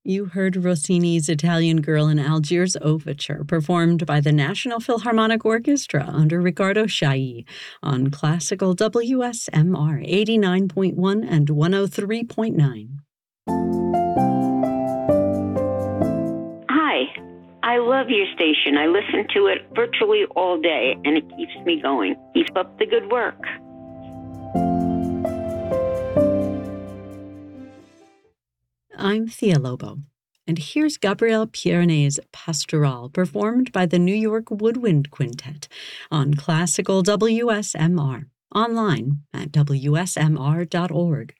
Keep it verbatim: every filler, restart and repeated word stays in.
You heard Rossini's Italian Girl in Algiers Overture, performed by the National Philharmonic Orchestra under Riccardo Chailly on Classical W S M R eighty-nine point one and one oh three point nine. Hi, I love your station. I listen to it virtually all day, and it keeps me going. Keep up the good work. I'm Thea Lobo, and here's Gabriel Pierne's Pastoral, performed by the New York Woodwind Quintet on Classical W S M R, online at W S M R dot org.